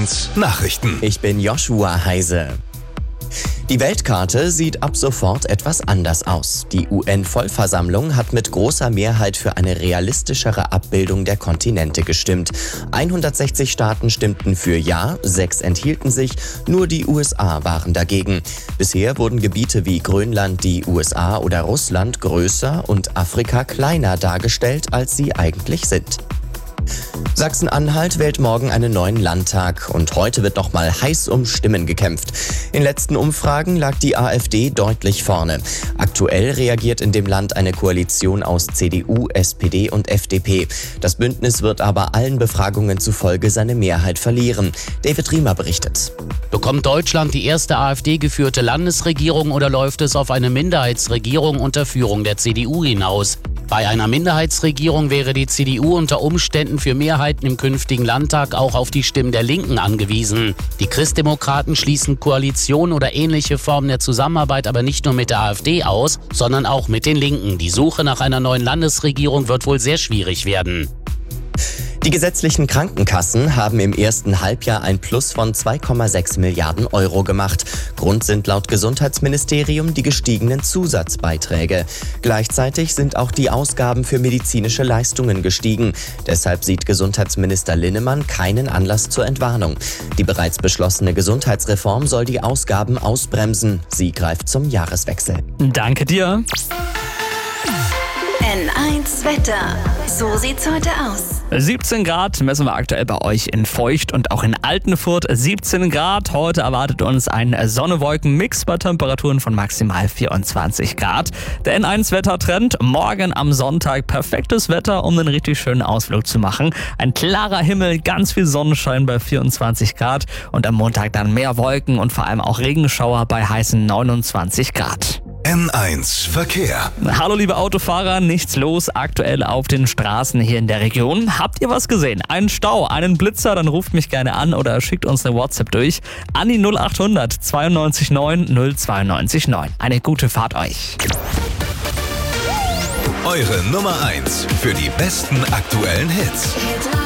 1 Nachrichten. Ich bin Joshua Heise. Die Weltkarte sieht ab sofort etwas anders aus. Die UN-Vollversammlung hat mit großer Mehrheit für eine realistischere Abbildung der Kontinente gestimmt. 160 Staaten stimmten für Ja, 6 enthielten sich, nur die USA waren dagegen. Bisher wurden Gebiete wie Grönland, die USA oder Russland größer und Afrika kleiner dargestellt, als sie eigentlich sind. Sachsen-Anhalt wählt morgen einen neuen Landtag und heute wird nochmal heiß um Stimmen gekämpft. In letzten Umfragen lag die AfD deutlich vorne. Aktuell reagiert in dem Land eine Koalition aus CDU, SPD und FDP. Das Bündnis wird aber allen Befragungen zufolge seine Mehrheit verlieren. David Riemer berichtet. Bekommt Deutschland die erste AfD-geführte Landesregierung oder läuft es auf eine Minderheitsregierung unter Führung der CDU hinaus? Bei einer Minderheitsregierung wäre die CDU unter Umständen für Mehrheiten im künftigen Landtag auch auf die Stimmen der Linken angewiesen. Die Christdemokraten schließen Koalition oder ähnliche Formen der Zusammenarbeit aber nicht nur mit der AfD aus, sondern auch mit den Linken. Die Suche nach einer neuen Landesregierung wird wohl sehr schwierig werden. Die gesetzlichen Krankenkassen haben im ersten Halbjahr ein Plus von 2,6 Milliarden Euro gemacht. Grund sind laut Gesundheitsministerium die gestiegenen Zusatzbeiträge. Gleichzeitig sind auch die Ausgaben für medizinische Leistungen gestiegen. Deshalb sieht Gesundheitsminister Linnemann keinen Anlass zur Entwarnung. Die bereits beschlossene Gesundheitsreform soll die Ausgaben ausbremsen. Sie greift zum Jahreswechsel. Danke dir. N1 Wetter. So sieht's heute aus. 17 Grad messen wir aktuell bei euch in Feucht und auch in Altenfurt 17 Grad. Heute erwartet uns ein Sonne-Wolken-Mix bei Temperaturen von maximal 24 Grad. Der N1-Wettertrend, morgen am Sonntag perfektes Wetter, um einen richtig schönen Ausflug zu machen. Ein klarer Himmel, ganz viel Sonnenschein bei 24 Grad und am Montag dann mehr Wolken und vor allem auch Regenschauer bei heißen 29 Grad. N1 Verkehr. Hallo liebe Autofahrer, nichts los aktuell auf den Straßen hier in der Region. Habt ihr was gesehen? Einen Stau, einen Blitzer? Dann ruft mich gerne an oder schickt uns eine WhatsApp durch an die 0800 92 9 092 9. Eine gute Fahrt euch. Eure Nummer 1 für die besten aktuellen Hits.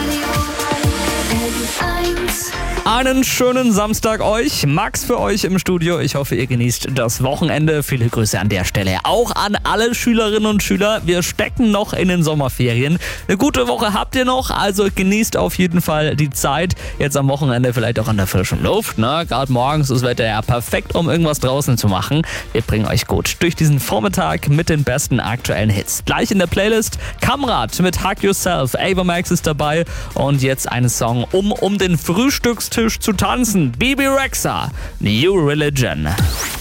Einen schönen Samstag euch. Max für euch im Studio. Ich hoffe, ihr genießt das Wochenende. Viele Grüße an der Stelle. Auch an alle Schülerinnen und Schüler. Wir stecken noch in den Sommerferien. Eine gute Woche habt ihr noch, also genießt auf jeden Fall die Zeit. Jetzt am Wochenende vielleicht auch an der frischen Luft. Ne? Gerade morgens ist das Wetter ja perfekt, um irgendwas draußen zu machen. Wir bringen euch gut durch diesen Vormittag mit den besten aktuellen Hits. Gleich in der Playlist Kamrat mit Hug Yourself. Ava Max ist dabei. Und jetzt einen Song, um den Frühstückstisch zu tanzen. Bibi Rexha, New Religion.